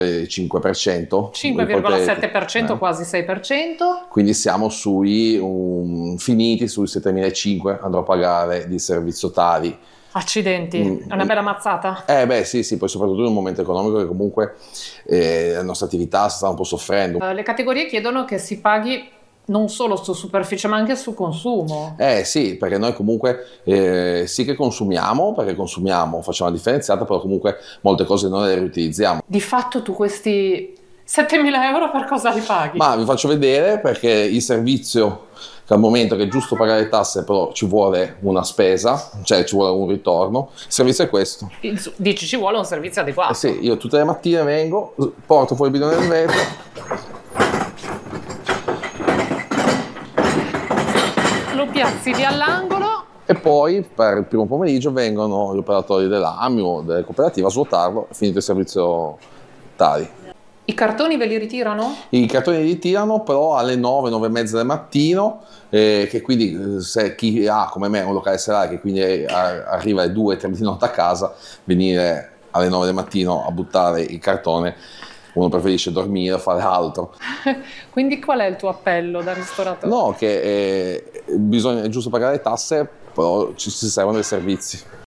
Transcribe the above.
5%. 5,7%, quasi 6%. Quindi siamo finiti sui 7.500 andrò a pagare di servizio Tari. Accidenti, è una bella mazzata. Beh sì, poi soprattutto in un momento economico che comunque la nostra attività sta un po' soffrendo. Le categorie chiedono che si paghi non solo su superficie ma anche su consumo. Sì, perché noi comunque sì che consumiamo, perché consumiamo, facciamo la differenziata, però comunque molte cose noi le riutilizziamo. Di fatto tu questi 7.000 euro per cosa li paghi? Ma vi faccio vedere, perché il servizio, che al momento che è giusto pagare le tasse, però ci vuole una spesa, cioè ci vuole un ritorno, il servizio è questo. Dici ci vuole un servizio adeguato. Sì, io tutte le mattine vengo, porto fuori il bidone del vetro, lo piazzi lì all'angolo. e poi per il primo pomeriggio vengono gli operatori dell'AMI o delle cooperative a svuotarlo, è finito il servizio Tari. I cartoni ve li ritirano? I cartoni li ritirano però alle 9, 9 e mezza del mattino, che quindi se chi ha come me un locale serale che quindi arriva alle 2, 3 di notte a casa, venire alle 9 del mattino a buttare il cartone, uno preferisce dormire o fare altro. Quindi qual è il tuo appello da ristoratore? No, che bisogna, è giusto pagare le tasse, però ci servono dei servizi.